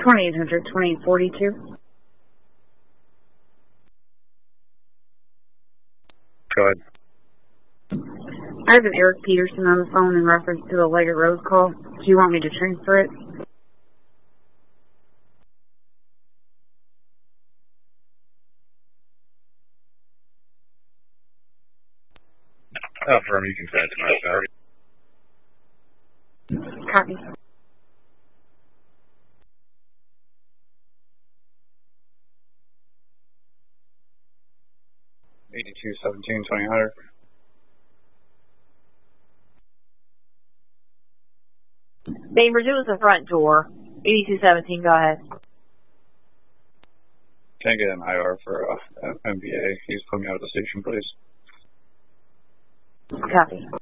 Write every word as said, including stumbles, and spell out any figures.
twenty-eight hundred, twenty-eight forty-two. Go ahead. I have an Eric Peterson on the phone in reference to the Leggett Rose call. Do you want me to transfer it? Oh, firm, you can send it to my sorry. Copy. eighty-two seventeen, twenty hundred. Bainbridge, it was the front door. eighty-two seventeen, go ahead. Can I get an I R for uh, M B A? He's putting me out of the station, please. Copy.